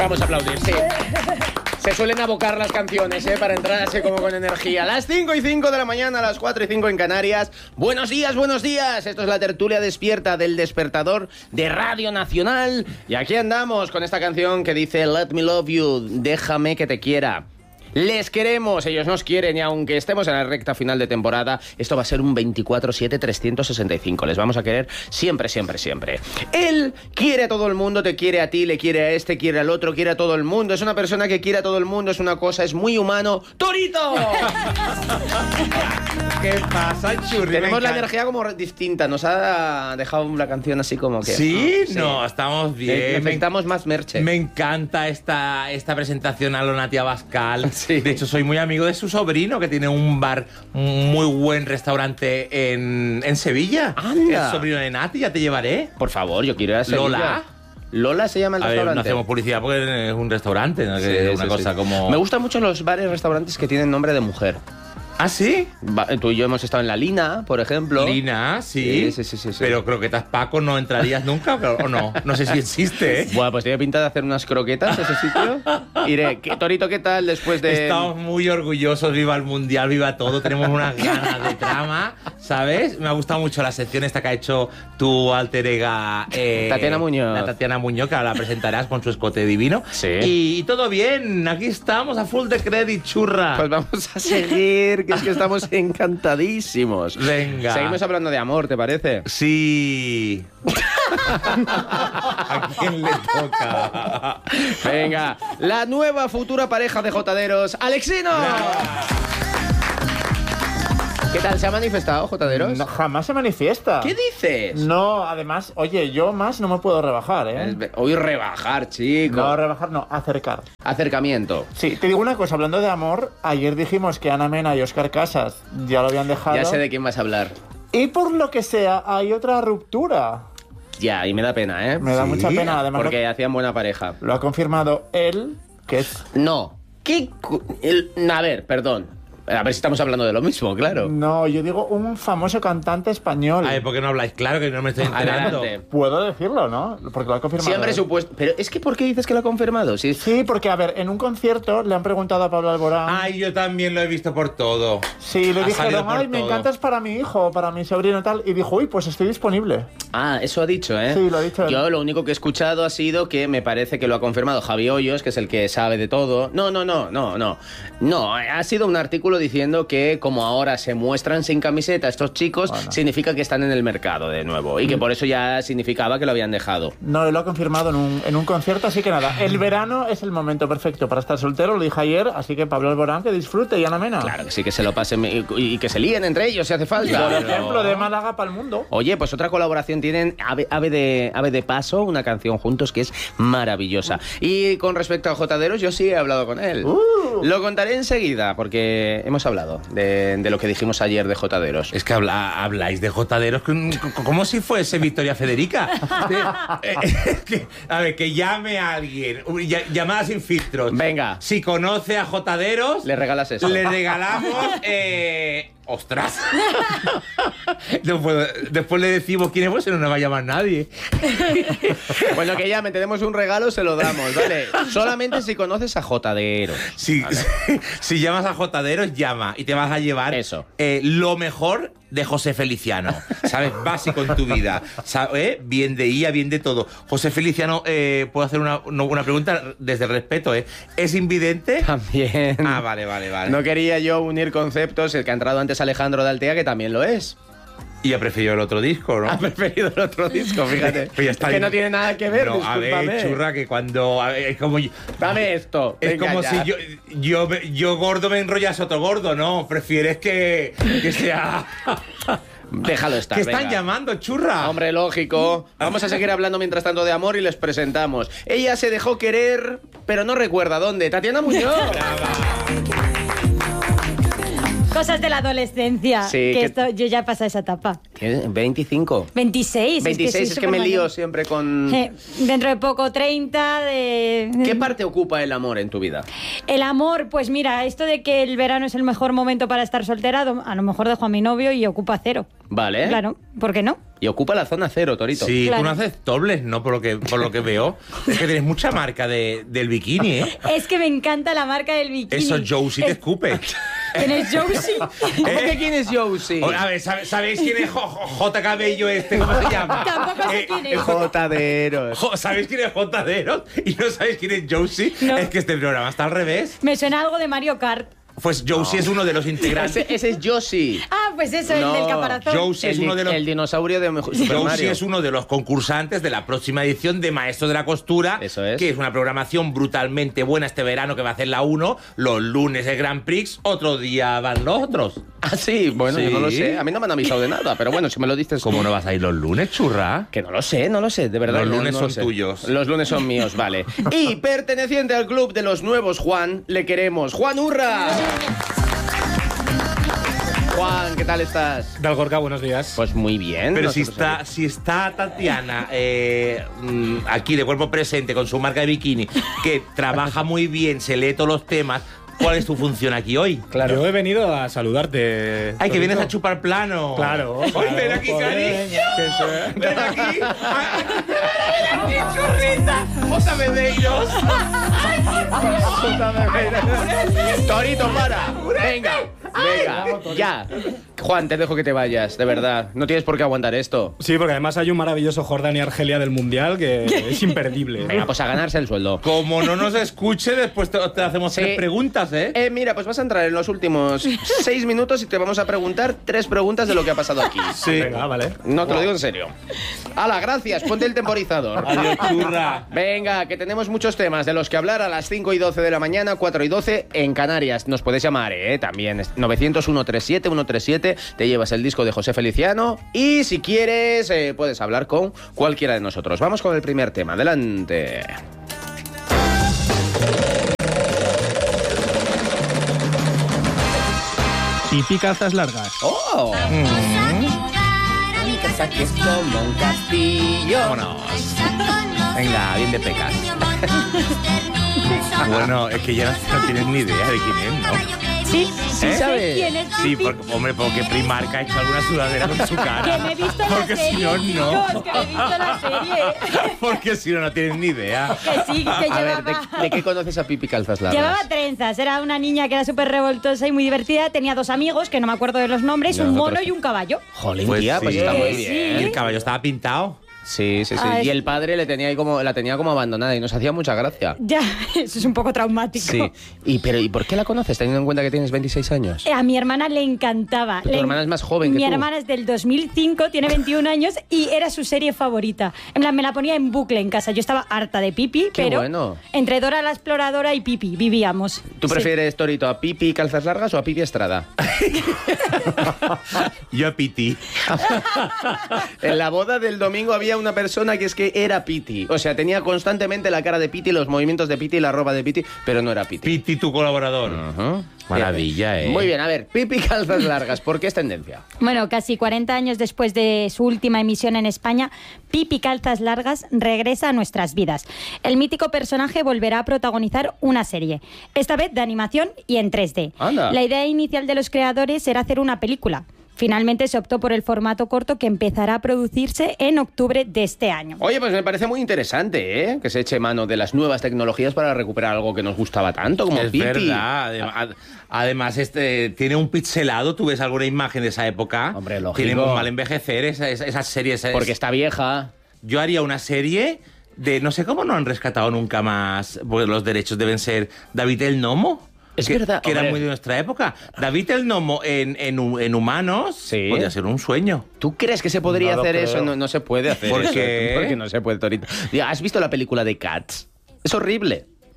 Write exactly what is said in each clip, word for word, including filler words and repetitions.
Vamos a aplaudir, sí. Se suelen abocar las canciones, ¿eh? Para entrar así como con energía. Las cinco y cinco de la mañana, las cuatro y cinco en Canarias. Buenos días, buenos días. Esto es la tertulia despierta del despertador de Radio Nacional. Y aquí andamos con esta canción que dice Let me love you, déjame que te quiera. Les queremos, ellos nos quieren, y aunque estemos en la recta final de temporada, esto va a ser un veinticuatro siete trescientos sesenta y cinco. Les vamos a querer siempre, siempre, siempre. Él quiere a todo el mundo, te quiere a ti, le quiere a este, quiere al otro, quiere a todo el mundo. Es una persona que quiere a todo el mundo, es una cosa, es muy humano. ¡Torito! ¿Qué pasa, Churri? Tenemos la energía como distinta, nos ha dejado la canción así como que... ¿Sí? ¿no? Sí. No, estamos bien. Necesitamos más merche. Me encanta esta, esta presentación a lo Nati Abascal. Sí. De hecho, soy muy amigo de su sobrino, que tiene un bar, un muy buen restaurante en, en Sevilla. ¡Anda! El sobrino de Nati, ya te llevaré. Por favor, yo quiero ir a Sevilla. Lola. Lola se llama el A ver, restaurante. no hacemos publicidad porque es un restaurante, ¿no? Sí, Que es una sí, cosa sí. como... Me gustan mucho los bares, restaurantes que tienen nombre de mujer. ¿Ah, sí? Va, tú y yo hemos estado en La Lina, por ejemplo. Lina, sí. Sí, sí, sí, sí, sí. Pero croquetas Paco no entrarías nunca, ¿o no? No sé si existe, ¿eh? Bueno, pues tiene pinta de hacer unas croquetas ese sitio. Iré. ¿Qué, Torito, qué tal después de...? Estamos muy orgullosos, viva el Mundial, viva todo. Tenemos unas ganas de trama, ¿sabes? Me ha gustado mucho la sección esta que ha hecho tu alter ega... Eh, Tatiana Muñoz. La Tatiana Muñoz, que ahora la presentarás con su escote divino. Sí. Y, y todo bien, aquí estamos a full de credit, churra. Pues vamos a seguir, que es que estamos encantadísimos. Venga. Seguimos hablando de amor, ¿te parece? Sí. ¿A quién le toca? Venga, la nueva futura pareja de jotaderos, Alexino. ¿Qué tal? ¿Se ha manifestado, jotaderos? No, jamás se manifiesta. ¿Qué dices? No, además, oye, yo más no me puedo rebajar, ¿eh? Hoy rebajar, chico. No, rebajar no, acercar. Acercamiento. Sí, te digo una cosa, hablando de amor, ayer dijimos que Ana Mena y Óscar Casas ya lo habían dejado. Ya sé de quién vas a hablar. Y por lo que sea, hay otra ruptura. Ya, y me da pena, ¿eh? Me da Sí, mucha pena, además. Porque Lo, hacían buena pareja. lo ha confirmado él, que es... No. ¿Qué? cu- el- A ver, perdón. A ver si estamos hablando de lo mismo, claro. No, yo digo un famoso cantante español. A ver, ¿por qué no habláis claro que no me estoy enterando? Adelante. Puedo decirlo, ¿no? Porque lo ha confirmado Siempre él. supuesto. Pero es que, ¿por qué dices que lo ha confirmado? Si... Sí, porque, a ver, en un concierto le han preguntado a Pablo Alborán... Ay, yo también lo he visto por todo. Sí, le Ha salido dijeron, por ay, me todo. encantas para mi hijo, para mi sobrino y tal. Y dijo, uy, pues estoy disponible. Ah, eso ha dicho, ¿eh? Sí, lo ha dicho él. Yo lo único que he escuchado ha sido que me parece que lo ha confirmado Javi Hoyos, que es el que sabe de todo. No, no, no, no, no. No, ha sido un artículo diciendo que como ahora se muestran sin camiseta estos chicos, Bueno. significa que están en el mercado de nuevo. Y que por eso ya significaba que lo habían dejado. No, lo ha confirmado en un, en un concierto, así que nada, el verano es el momento perfecto para estar soltero, lo dije ayer, así que Pablo Alborán que disfrute y Ana Mena. Claro que sí, que se lo pasen y, y que se líen entre ellos si hace falta. Por ejemplo, de Málaga para el mundo. Oye, pues otra colaboración tienen Ave, Ave, de, Ave de Paso, una canción juntos que es maravillosa. Y con respecto a Jotaderos, yo sí he hablado con él. Uh. Lo contaré enseguida, porque hemos hablado de, de lo que dijimos ayer de Jotaderos. Es que habla, habláis de jotaderos con- con- como si fuese Victoria Federica. Eh, eh, que- a ver, que llame a alguien. Uy, ya- Llamada sin filtros. Venga. Si conoce a jotaderos, Le regalas eso. le regalamos... eh, ¡Ostras! Después, después le decimos quién es, pues no nos va a llamar nadie. Bueno, que llame, tenemos un regalo, se lo damos, ¿vale? Solamente si conoces a Jotaderos. Si, ¿vale? si, si llamas a jotaderos, llama y te vas a llevar Eso. eh, lo mejor de José Feliciano, ¿sabes? Básico en tu vida, ¿sabes? Bien de I A, bien de todo. José Feliciano, eh, puedo hacer una, no, una pregunta desde el respeto, ¿eh? ¿Es invidente? También. Ah, vale, vale, vale. No quería yo unir conceptos, el que ha entrado antes Alejandro de Altea, que también lo es. Y ha preferido el otro disco, ¿no? Ha preferido el otro disco, fíjate. Pues ya está es que bien. no tiene nada que ver, No, a discúlpame. ver, churra, que cuando... a ver, es como... Dame esto. Es venga como ya. si yo, yo, me- yo gordo me enrollase otro gordo, ¿no? Prefieres que, que sea... Déjalo estar, que están venga. llamando, churra. Hombre, lógico. Vamos a seguir hablando mientras tanto de amor y les presentamos. Ella se dejó querer, pero no recuerda dónde. Tatiana Muñoz. Cosas de la adolescencia. Sí, que que- esto, yo ya he pasado esa etapa. ¿Tienes veinticinco? veintiséis. veintiséis, soy es que me supermayor. lío siempre con... Eh, dentro de poco, treinta. De... ¿Qué parte ocupa el amor en tu vida? El amor, pues mira, esto de que el verano es el mejor momento para estar soltera, a lo mejor dejo a mi novio y ocupa cero. Vale. Claro, ¿por qué no? Y ocupa la zona cero, Torito. Sí, Claro. tú no haces dobles, ¿no? Por lo que, por lo que veo. Es que tienes mucha marca de, del bikini, ¿eh? Es que me encanta la marca del bikini. Eso Josie te Es- escupe. ¿Quién es Josie? ¿Cómo que quién es Josie? O- A ver, ¿sabe- ¿sabéis quién es Jo- Jo- J. Cabello este? ¿Cómo se llama? Tampoco sé Eh, quién es. Jotaderos. Jo- ¿Sabéis quién es J. Deros? ¿Y no sabéis quién es Josie? No. Es que este programa está al revés. Me suena algo de Mario Kart. Pues Josie es uno de los integrantes. Ese, ese es Josie. Ah, pues eso, No, el del caparazón. Josie es El, uno di- de los... el dinosaurio de Super Josie Mario. es uno de los concursantes de la próxima edición de Maestro de la Costura, Eso es. que es una programación brutalmente buena este verano que va a hacer la uno, los lunes el Grand Prix, otro día van los otros. Ah, sí, bueno, yo Sí. no lo sé. A mí no me han avisado de nada, pero bueno, si me lo dices... ¿Cómo no vas a ir los lunes, churra? Que no lo sé, no lo sé, de verdad. Los no- lunes no lo son sé. tuyos. Los lunes son míos, vale. Y perteneciente al club de los nuevos Juan, le queremos. ¡Juan Urra! Juan, ¿qué tal estás? Dalgorca, buenos días. Pues muy bien. Pero si nosotros está, si está Tatiana eh, mm, aquí de cuerpo presente con su marca de bikini, que trabaja muy bien, se lee todos los temas, ¿cuál es tu función aquí hoy? Claro. Yo he venido a saludarte. Ay, que vienes a Torito. chupar plano. Claro. Ay, claro, ven aquí, joder, cariño. que se- Ven aquí. Ay, ven aquí, churrita. Jota Medeiros. Torito, para. Venga, venga, ya. Juan, te dejo que te vayas, de verdad. No tienes por qué aguantar esto. Sí, porque además hay un maravilloso Jordania y Argelia del Mundial que es imperdible. Venga, pues a ganarse el sueldo. Como no nos escuche, después te, te hacemos Sí. tres preguntas, ¿eh? Eh, mira, pues vas a entrar en los últimos seis minutos y te vamos a preguntar tres preguntas de lo que ha pasado aquí. Sí. Venga, vale. No, te lo digo en serio. Hala, gracias. Ponte el temporizador. Adiós, churra. Venga, que tenemos muchos temas de los que hablar a las cinco y doce de la mañana, cuatro y doce en Canarias. Nos puedes llamar, ¿eh? También. novecientos, ciento treinta y siete, ciento treinta y siete. Te llevas el disco de José Feliciano. Y si quieres, eh, puedes hablar con cualquiera de nosotros. Vamos con el primer tema. Adelante. Pipi calzas largas. ¡Oh! Casa que es como un castillo. Vámonos. Venga, bien de pecas. Bueno, es que ya no, no tienes ni idea de quién es, ¿no? Sí, sí, ¿Eh? ¿sabes quién es Sí, Pipi? porque, hombre, porque Primark ha hecho alguna sudadera con su cara. Que me he visto la Porque serie. si no, no. chicos, que me he visto la serie. Porque si no, no tienes ni idea. Que sí, que A ver, llevaba... ¿de, de qué conoces a Pipi Calzas Largas? Llevaba trenzas, era una niña que era súper revoltosa y muy divertida. Tenía dos amigos, que no me acuerdo de los nombres, un Nosotros- mono y un caballo. Jolín, Pues tía, pues sí. está muy Sí. bien. Y el caballo estaba pintado. Sí, sí, sí. Ah, y es- el padre le tenía ahí como, la tenía como abandonada y nos hacía mucha gracia. Ya, eso es un poco traumático. Sí. Y, pero, ¿y por qué la conoces, teniendo en cuenta que tienes veintiséis años? Eh, A mi hermana le encantaba. Tu Le- hermana es más joven que Mi tú. hermana es del dos mil cinco, tiene veintiún años y era su serie favorita. En plan, me la ponía en bucle en casa. Yo estaba harta de Pipi, Qué pero bueno. entre Dora la Exploradora y Pipi vivíamos. ¿Tú Sí. prefieres, Torito, a Pipi Calzas Largas o a Pipi Estrada? Yo a Piti. En la boda del domingo había una persona que es que era Piti. O sea, tenía constantemente la cara de Piti, los movimientos de Piti, la ropa de Piti, pero no era Piti. Piti, tu colaborador. Ujú. Maravilla, ¿eh? Muy bien, a ver, Pipi Calzas Largas, ¿por qué es tendencia? Bueno, casi cuarenta años después de su última emisión en España, Pipi Calzas Largas regresa a nuestras vidas. El mítico personaje volverá a protagonizar una serie, esta vez de animación y en tres D. Anda. La idea inicial de los creadores era hacer una película. Finalmente se optó por el formato corto que empezará a producirse en octubre de este año. Oye, pues me parece muy interesante, ¿eh? Que se eche mano de las nuevas tecnologías para recuperar algo que nos gustaba tanto como Es Pipi. verdad. Además, ad- además, este tiene un pixelado. ¿Tú ves alguna imagen de esa época? Hombre, lógico. Tiene muy mal envejecer esa- esa- esas series. es- Porque está vieja. Yo haría una serie de... No sé cómo no han rescatado nunca más... Porque los derechos deben ser David el Gnomo. Es que, verdad, Que era hombre. muy de nuestra época. David el Gnomo en, en, hu- en humanos Sí. podría ser un sueño. ¿Tú crees que se podría No lo hacer creo. eso? No, no se puede hacer ¿Por eso. qué? Porque no se puede, Torito. Ya, ¿has visto la película de Cats? Es horrible.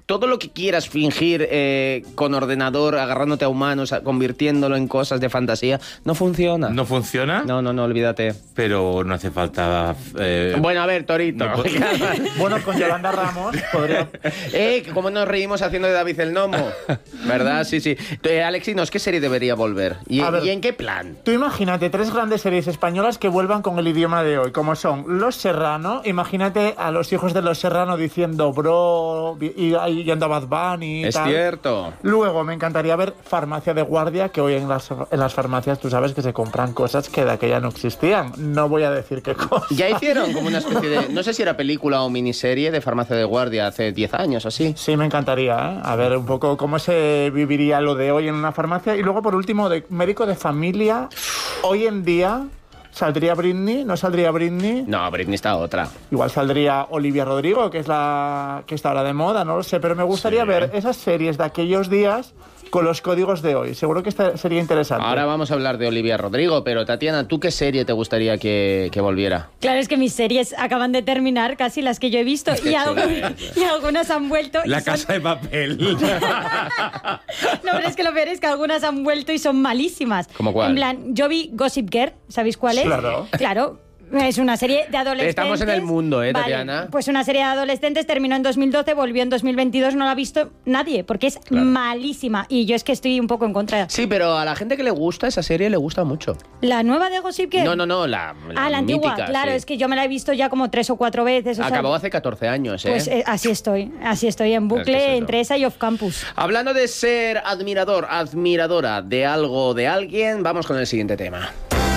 todo lo que quieras fingir eh, con ordenador, agarrándote a humanos, a- convirtiéndolo en cosas de fantasía, no funciona. ¿No funciona? no, no, no, olvídate. Pero no hace falta... eh, Bueno, a ver, Torito. No, pues- Bueno, con Yolanda Ramos podría... eh, que cómo nos reímos haciendo de David el Nomo. ¿Verdad? Sí, sí. Eh, Alexinos, ¿qué serie debería volver? ¿Y, A ver. ¿y en qué plan? Tú imagínate tres grandes series españolas que vuelvan con el idioma de hoy, como son Los Serrano. Imagínate a los hijos de Los Serrano diciendo bro y, y yendo a Bad Bunny y Es tal. cierto. Luego me encantaría ver Farmacia de Guardia, que hoy en las, en las farmacias tú sabes que se compran cosas que de aquella no existían. No voy a decir qué cosas. Ya hicieron como una especie de... No sé si era película o miniserie de Farmacia de Guardia hace diez años o así. Sí, me encantaría, ¿eh? A ver un poco cómo se viviría lo de hoy en una farmacia. Y luego, por último, de médico de familia. Hoy en día, ¿saldría Britney? ¿No saldría Britney? No, Britney está otra. Igual saldría Olivia Rodrigo, que es la que está ahora de moda, no lo sé. Pero me gustaría Sí. ver esas series de aquellos días con los códigos de hoy. Seguro que esta sería interesante. Ahora vamos a hablar de Olivia Rodrigo, pero Tatiana, ¿tú qué serie te gustaría que, que volviera? Claro, es que mis series acaban de terminar, casi las que yo he visto, y, algún- y algunas han vuelto. y La son- Casa de Papel. No, pero es que lo peor es que algunas han vuelto y son malísimas. ¿Cómo cuál? En plan, yo vi Gossip Girl, ¿sabéis cuál es? Claro. Claro. Es una serie de adolescentes. Estamos en el mundo, ¿eh, Vale, Tatiana? pues una serie de adolescentes, terminó en dos mil doce, volvió en dos mil veintidós, no la ha visto nadie, porque es malísima. Y yo es que estoy un poco en contra. Sí, pero a la gente que le gusta esa serie le gusta mucho. ¿La nueva de Gossip Girl? No, no, no, la, Ah, la antigua, mítica, claro, sí. es que yo me la he visto ya como tres o cuatro veces. o sea, Acabó hace catorce años, ¿eh? Pues eh, así estoy, así estoy en bucle Es que es eso. entre esa y Off Campus. Hablando de ser admirador, admiradora de algo, de alguien, vamos con el siguiente tema.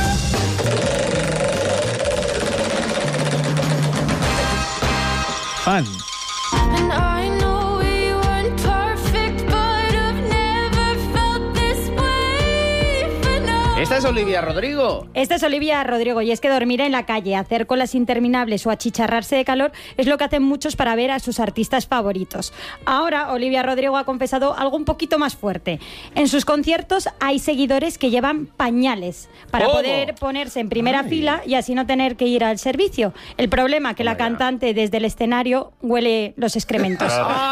Fan. And I know we weren't perfect, but I've never felt this way for no. Esta es Olivia Rodrigo. Esta es Olivia Rodrigo y es que dormir en la calle, hacer colas interminables o achicharrarse de calor es lo que hacen muchos para ver a sus artistas favoritos. Ahora Olivia Rodrigo ha confesado algo un poquito más fuerte. En sus conciertos hay seguidores que llevan pañales para ¿Cómo? poder ponerse en primera fila y así no tener que ir al servicio. El problema que la Hombre, ya. cantante desde el escenario huele los excrementos.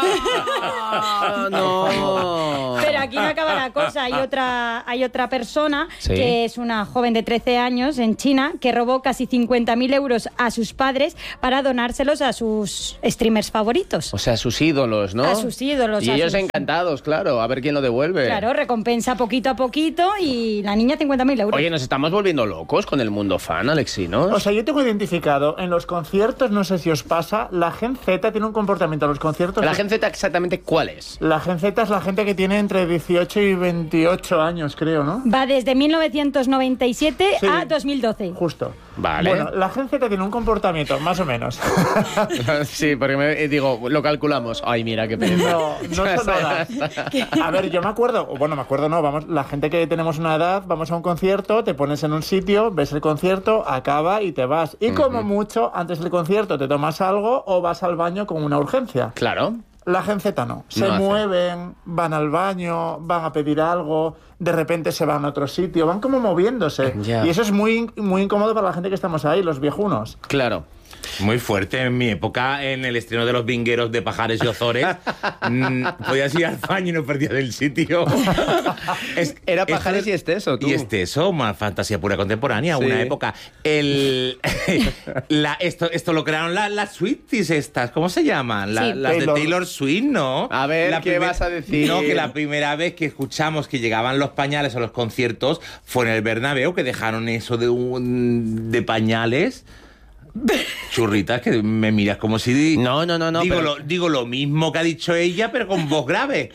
¡Ah, no! Pero aquí no acaba la cosa. Hay otra, hay otra persona Sí. que es una joven de trece años en China que robó casi cincuenta mil euros a sus padres para donárselos a sus streamers favoritos. O sea, sus ídolos, ¿no? A sus ídolos, Y a ellos sus- encantados, claro, a ver quién lo devuelve. Claro, recompensa poquito a poquito y la niña cincuenta mil euros. Oye, nos estamos volviendo locos con el mundo fan, Alexi, ¿no? O sea, yo tengo identificado en los conciertos, no sé si os pasa, la Gen Z tiene un comportamiento en los conciertos. ¿La Gen Z exactamente cuál es? La Gen Z es la gente que tiene entre dieciocho y veintiocho años, creo, ¿no? Va desde mil novecientos noventa y siete Sí. a dos mil doce. Justo. Vale. Bueno, la Gen Z tiene un comportamiento, más o menos. Sí, porque me eh, digo, lo calculamos. Ay, mira qué pereza. No, no son horas. A ver, yo me acuerdo, o bueno, me acuerdo no, vamos, la gente que tenemos una edad, vamos a un concierto, te pones en un sitio, ves el concierto, acaba y te vas. Y como mucho, antes del concierto te tomas algo o vas al baño con una urgencia. Claro. La Gen Z no. Se No hace. mueven, van al baño, van a pedir algo, de repente se van a otro sitio, van como moviéndose. Ya. Y eso es muy, muy incómodo para la gente que estamos ahí, los viejunos. Claro. Muy fuerte. En mi época, en el estreno de Los Vingueros de Pajares y Ozores, mm, podías ir al baño y no perdías el sitio. Es- Era esto Pajares es- y Esteso, tú. Y Esteso, más fantasía pura contemporánea, Sí. una época. El, la, esto, esto lo crearon la- las Swifties estas, ¿cómo se llaman? La- Sí. Las Taylor. de Taylor Swift, ¿no? A ver, La ¿qué primer- vas a decir? No, que la primera vez que escuchamos que llegaban los pañales a los conciertos fue en el Bernabéu, que dejaron eso de, un, de pañales. Churritas, que me miras como si... No, no, no, no, Digo, pero- lo, digo lo mismo que ha dicho ella, pero con voz grave.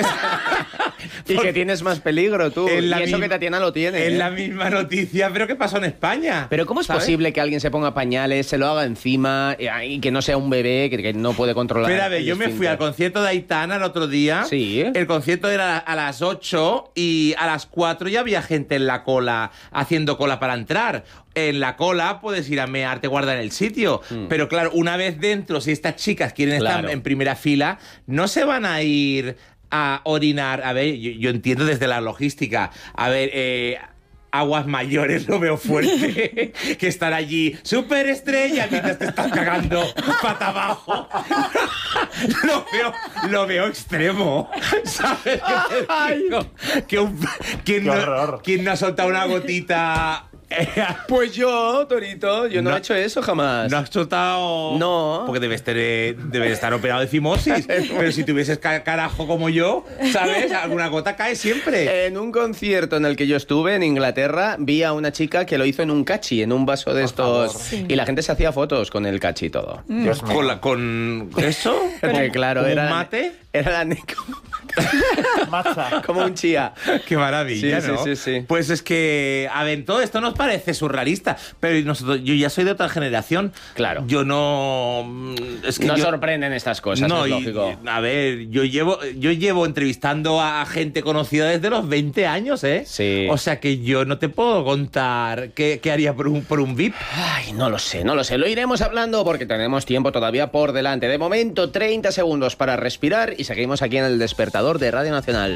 Y que tienes más peligro tú. En Y la eso mi- que Tatiana lo tiene. Es ¿eh? la misma noticia, pero ¿qué pasó en España? Pero ¿cómo es ¿sabes? posible que alguien se ponga pañales, se lo haga encima eh, y que no sea un bebé que, que no puede controlar? Espera, a ver, el yo me fui esfínter? al concierto de Aitana el otro día. Sí. El concierto era a las ocho y a las cuatro ya había gente en la cola, haciendo cola para entrar. En la cola puedes ir a mearte, guardar el sitio. Pero claro, una vez dentro, si estas chicas quieren Claro. estar en primera fila, no se van a ir a orinar. A ver, yo, yo entiendo desde la logística. A ver, eh... Aguas Mayores lo veo fuerte. Que estar allí, superestrella, mientras te estás cagando pata abajo. lo, veo, lo veo extremo. ¿Sabes qué te digo? Que un, ¿quién, Qué no, horror. ¿Quién no ha soltado una gotita? Pues yo, Torito, yo no, No. he hecho eso jamás. ¿No has soltado? No. Porque debes, tener, debes estar operado de fimosis. Pero si tuvieses ca- carajo como yo, ¿sabes? Alguna gota cae siempre. En un concierto en el que yo estuve en Inglaterra, vi a una chica que lo hizo en un cachi, en un vaso de estos. favor. Y la gente se hacía fotos con el cachi y todo. Dios mío. ¿Con, la- con eso? Eh, claro, ¿Como era un la- mate? Era la ne- Matcha. como un chía. Qué maravilla, Sí, ¿no? sí, sí, sí. Pues es que, a ver, todo esto nos parece surrealista, pero nosotros, yo ya soy de otra generación. Claro. Yo no... mm, Es que No yo- sorprenden estas cosas, no, es y- lógico. y, a ver, yo llevo, yo llevo entrevistando a gente conocida desde los veinte años, ¿eh? Sí. O sea que yo no te puedo contar qué, qué haría por un, por un V I P. Ay, no lo sé, no lo sé. Lo iremos hablando porque tenemos tiempo todavía por delante. De momento, treinta segundos para respirar y seguimos aquí en el despertador de Radio Nacional.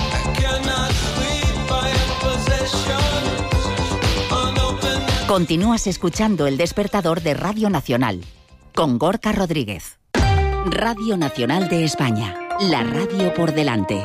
Continúas escuchando El Despertador de Radio Nacional con Gorka Rodríguez. Radio Nacional de España, la radio por delante.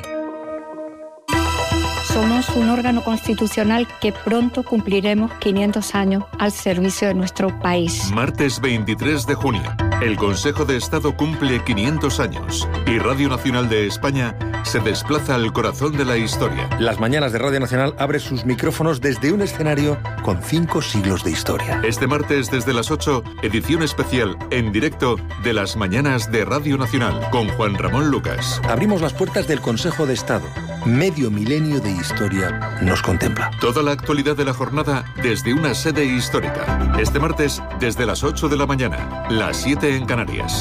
Somos un órgano constitucional que pronto cumpliremos quinientos años al servicio de nuestro país. Martes veintitrés de junio, el Consejo de Estado cumple quinientos años y Radio Nacional de España se desplaza al corazón de la historia. Las mañanas de Radio Nacional abre sus micrófonos desde un escenario con cinco siglos de historia. Este martes desde las ocho, edición especial en directo de las mañanas de Radio Nacional con Juan Ramón Lucas. Abrimos las puertas del Consejo de Estado. Medio milenio de historia nos contempla. Toda la actualidad de la jornada desde una sede histórica. Este martes desde las ocho de la mañana, las siete en Canarias.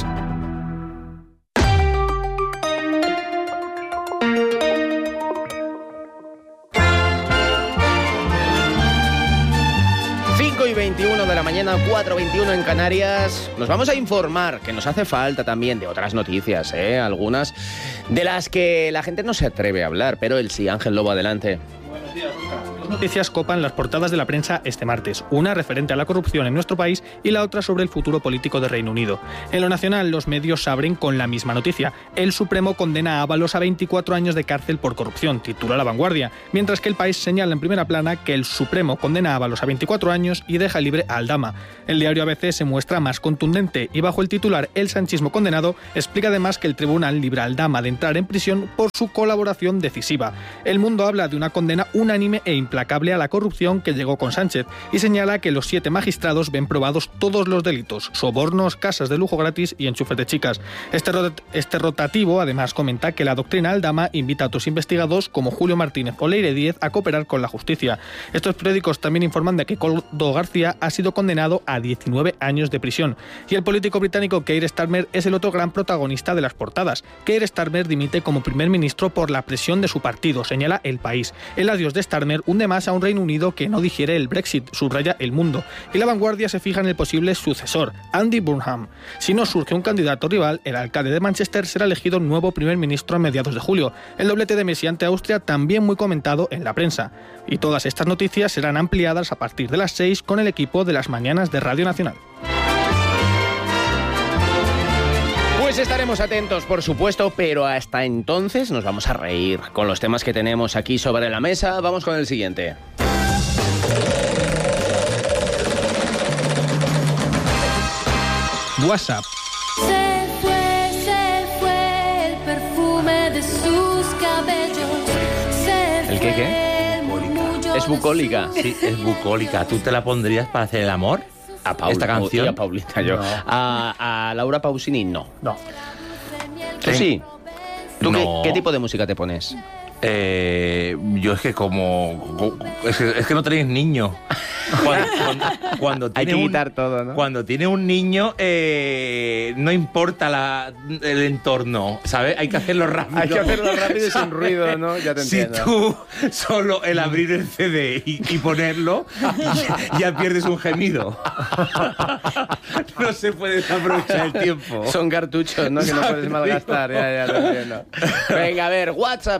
cinco y veintiuno de la mañana, cuatro y veintiuno en Canarias. Nos vamos a informar, que nos hace falta también de otras noticias, ¿eh? Algunas de las que la gente no se atreve a hablar, pero él sí. Ángel Lobo, adelante. Dos noticias copan las portadas de la prensa este martes, una referente a la corrupción en nuestro país y la otra sobre el futuro político de Reino Unido. En lo nacional, los medios abren con la misma noticia. El Supremo condena a Ábalos a veinticuatro años de cárcel por corrupción, titula La Vanguardia, mientras que El País señala en primera plana que el Supremo condena a Ábalos a veinticuatro años y deja libre a Aldama. El diario A B C se muestra más contundente y bajo el titular El sanchismo condenado, explica además que el tribunal libra a Aldama de entrar en prisión por su colaboración decisiva. El Mundo habla de una condena unánime e implacable a la corrupción que llegó con Sánchez y señala que los siete magistrados ven probados todos los delitos, sobornos, casas de lujo gratis y enchufes de chicas. Este, rot- este rotativo además comenta que la doctrina Aldama invita a otros investigados como Julio Martínez o Leire Díez a cooperar con la justicia. Estos periódicos también informan de que Coldo García ha sido condenado a diecinueve años de prisión y el político británico Keir Starmer es el otro gran protagonista de las portadas. Keir Starmer dimite como primer ministro por la presión de su partido, señala El País. El adiós de Starmer hunde más a un Reino Unido que no digiere el Brexit, subraya El Mundo. Y La Vanguardia se fija en el posible sucesor, Andy Burnham. Si no surge un candidato rival, el alcalde de Manchester será elegido nuevo primer ministro a mediados de julio. El doblete de Messi ante Austria también muy comentado en la prensa. Y todas estas noticias serán ampliadas a partir de las seis con el equipo de las mañanas de Radio Nacional. Pues estaremos atentos, por supuesto, pero hasta entonces nos vamos a reír con los temas que tenemos aquí sobre la mesa. Vamos con el siguiente. WhatsApp. Se fue, se fue el perfume de sus cabellos. Se ¿El qué, qué? fue el murmullo Es de bucólica. su- Sí, es bucólica. ¿Tú te la pondrías para hacer el amor? A Paul, Esta canción. y a Paulita, yo. No. A, a Laura Pausini, no. No. ¿Tú sí? ¿Tú qué, No. qué tipo de música te pones? Eh, yo es que como... Es que, es que no tenéis niños. Cuando, cuando, cuando Hay tiene que un- quitar todo, ¿no? Cuando tiene un niño, eh, no importa la, el entorno, ¿sabes? Hay que hacerlo rápido. Hay que hacerlo rápido y sin ruido, ¿no? Ya te Si entiendo. tú solo el abrir el C D y, y ponerlo, ya, ya pierdes un gemido. No se puede aprovechar el tiempo. Son cartuchos, ¿no? Que no puedes malgastar. Ya, ya lo entiendo. Venga, a ver, WhatsApp. ¿Te, te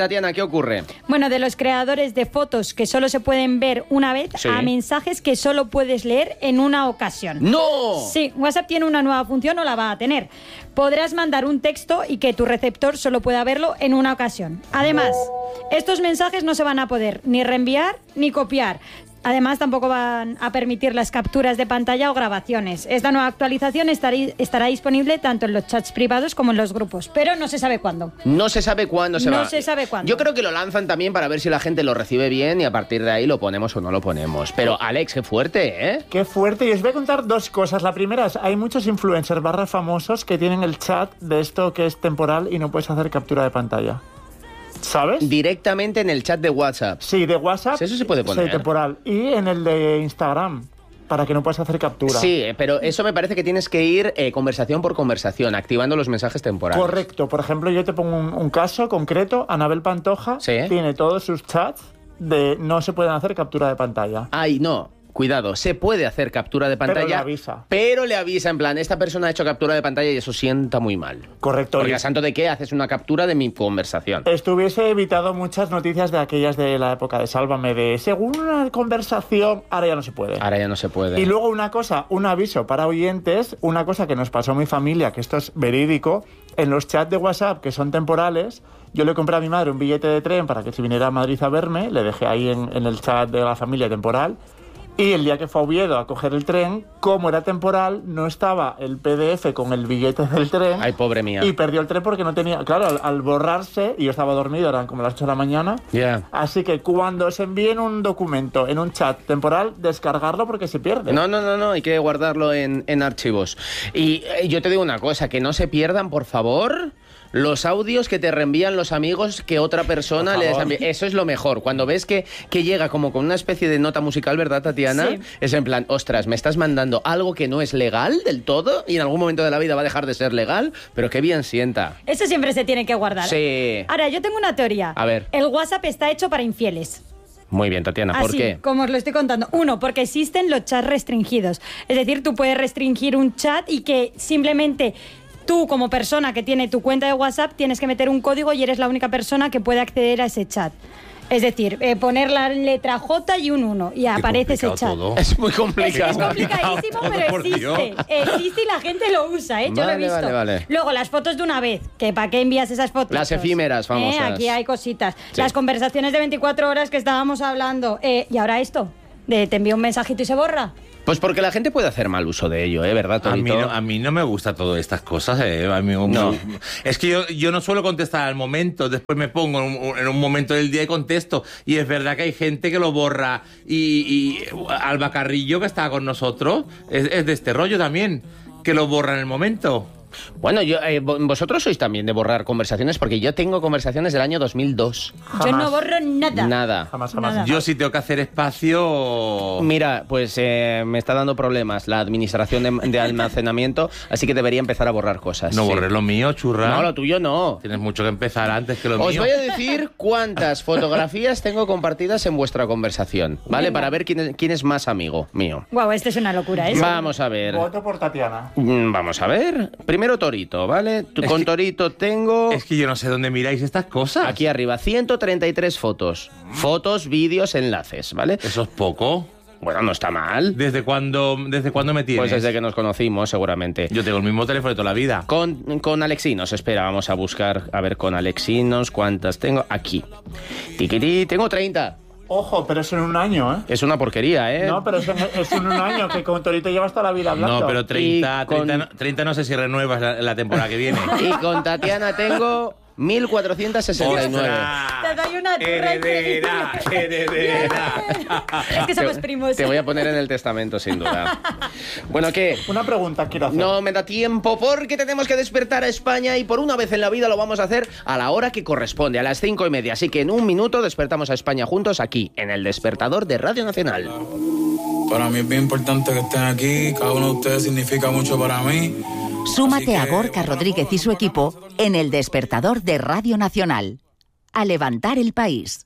Tatiana, ¿qué ocurre? Bueno, de los creadores de fotos que solo se pueden ver una vez Sí. a mensajes que solo puedes leer en una ocasión. ¡No! Sí, WhatsApp tiene una nueva función o la va a tener. Podrás mandar un texto y que tu receptor solo pueda verlo en una ocasión. Además, estos mensajes no se van a poder ni reenviar ni copiar. Además, tampoco van a permitir las capturas de pantalla o grabaciones. Esta nueva actualización estará, estará disponible tanto en los chats privados como en los grupos, pero no se sabe cuándo. No se sabe cuándo se No va. se sabe cuándo. Yo creo que lo lanzan también para ver si la gente lo recibe bien y a partir de ahí lo ponemos o no lo ponemos. Pero, Alex, qué fuerte, ¿eh? Qué fuerte. Y os voy a contar dos cosas. La primera es, hay muchos influencers barra famosos que tienen el chat de esto que es temporal y no puedes hacer captura de pantalla. ¿Sabes? Directamente en el chat de WhatsApp. Sí, de WhatsApp. Sí, eso se puede poner. Sí, temporal. Y en el de Instagram, para que no puedas hacer captura. Sí, pero eso me parece que tienes que ir eh, conversación por conversación, activando los mensajes temporales. Correcto. Por ejemplo, yo te pongo un, un caso concreto. Anabel Pantoja Sí. tiene todos sus chats de no se pueden hacer captura de pantalla. Ay, no. Cuidado, se puede hacer captura de pantalla, Pero le avisa. pero le avisa en plan, esta persona ha hecho captura de pantalla y eso sienta muy mal. Correcto. Porque y a santo de qué haces una captura de mi conversación. Esto hubiese evitado muchas noticias de aquellas de la época de Sálvame, de según una conversación, ahora ya no se puede. Ahora ya no se puede. Y luego una cosa, un aviso para oyentes, una cosa que nos pasó a mi familia, que esto es verídico, en los chats de WhatsApp que son temporales, yo le compré a mi madre un billete de tren para que se viniera a Madrid a verme, le dejé ahí en, en el chat de la familia temporal, y el día que fue a Oviedo a coger el tren, como era temporal, no estaba el P D F con el billete del tren. Ay, pobre mía. Y perdió el tren porque no tenía... Claro, al, al borrarse, y yo estaba dormido, eran como las ocho de la mañana. Ya. Así que cuando os envíen un documento en un chat temporal, descargarlo porque se pierde. No, no, no, no, hay que guardarlo en, en archivos. Y eh, yo te digo una cosa, que no se pierdan, por favor, los audios que te reenvían los amigos que otra persona Por les favor. envía. Eso es lo mejor. Cuando ves que, que llega como con una especie de nota musical, ¿verdad, Tatiana? Sí. Es en plan, ostras, me estás mandando algo que no es legal del todo y en algún momento de la vida va a dejar de ser legal, pero qué bien sienta. Eso siempre se tiene que guardar. Sí. Ahora, yo tengo una teoría. A ver. El WhatsApp está hecho para infieles. Muy bien, Tatiana, ¿por Así, qué? como os lo estoy contando. Uno, porque existen los chats restringidos. Es decir, tú puedes restringir un chat y que simplemente tú, como persona que tiene tu cuenta de WhatsApp, tienes que meter un código y eres la única persona que puede acceder a ese chat. Es decir, eh, poner la letra J y un uno y aparece ese chat. Todo. Es muy Es, complicado. es complicadísimo, pero Por Dios. existe. Existe y la gente lo usa, ¿eh? Yo lo he Vale, visto. vale, vale. Luego, las fotos de una vez. que ¿Para qué envías esas fotos? Las efímeras, famosas. Eh, Aquí hay cositas. Sí. Las conversaciones de veinticuatro horas que estábamos hablando. Eh, y ahora esto, de te envío un mensajito y se borra. Pues porque la gente puede hacer mal uso de ello, ¿eh? ¿Verdad, A mí, Torito? no, a mí no me gusta todas estas cosas. Eh. A mí, No. Es que yo, yo no suelo contestar al momento, después me pongo en un, en un momento del día y contesto. Y es verdad que hay gente que lo borra. Y, y Alba Carrillo, que estaba con nosotros, es, es de este rollo también, que lo borra en el momento. Bueno, yo, eh, vo- vosotros sois también de borrar conversaciones porque yo tengo conversaciones del año dos mil dos. Yo Jamás. no borro nada. Nada. Jamás, jamás. Nada. Yo si tengo que hacer espacio... Mira, pues eh, me está dando problemas la administración de, de almacenamiento, así que debería empezar a borrar cosas. No sí. borré lo mío, churra. No, lo tuyo no. Tienes mucho que empezar antes que lo Os mío. voy a decir cuántas fotografías tengo compartidas en vuestra conversación, ¿vale? Venga. Para ver quién es, quién es más amigo mío. Guau, esto es una locura, ¿eh? Vamos a ver. Voto por Tatiana. Mm, Vamos a ver. Primero Torito, ¿vale? Tú- Con que- Torito tengo... Es que yo no sé dónde miráis estas cosas. Aquí arriba, ciento treinta y tres fotos. Fotos, vídeos, enlaces, ¿vale? Eso es poco. Bueno, no está mal. ¿Desde cuándo, desde cuándo me tienes? Pues desde que nos conocimos, seguramente. Yo tengo el mismo teléfono de toda la vida. Con, con Alexinos, espera, vamos a buscar, a ver, con Alexinos, ¿cuántas tengo? Aquí. Tiquití, tengo treinta. Ojo, pero es en un año, ¿eh? Es una porquería, ¿eh? No, pero es en, es en un año, que con Torito llevas toda la vida hablando. No, pero treinta, Y con- treinta, no- treinta no sé si renuevas la, la temporada que viene. Y con Tatiana tengo mil cuatrocientos sesenta y nueve. Te doy una turra Heredera, heredera. Es que somos Te, primos. te voy a poner en el testamento, sin duda. Bueno, ¿qué? Una pregunta quiero hacer. No me da tiempo porque tenemos que despertar a España y por una vez en la vida lo vamos a hacer a la hora que corresponde, a las cinco y media. Así que en un minuto despertamos a España juntos aquí, en el despertador de Radio Nacional. Para mí es bien importante que estén aquí, cada uno de ustedes significa mucho para mí. Súmate a Así que, Gorka Rodríguez y su equipo en el despertador de Radio Nacional. A levantar el país.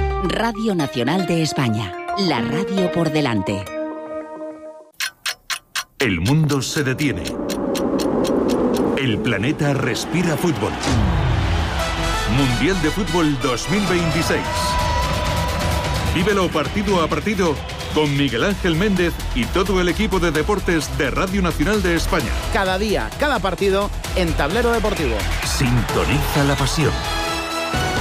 Radio Nacional de España. La radio por delante. El mundo se detiene. El planeta respira fútbol. Mundial de Fútbol dos mil veintiséis. Vívelo partido a partido con Miguel Ángel Méndez y todo el equipo de deportes de Radio Nacional de España. Cada día, cada partido en Tablero Deportivo. Sintoniza la pasión.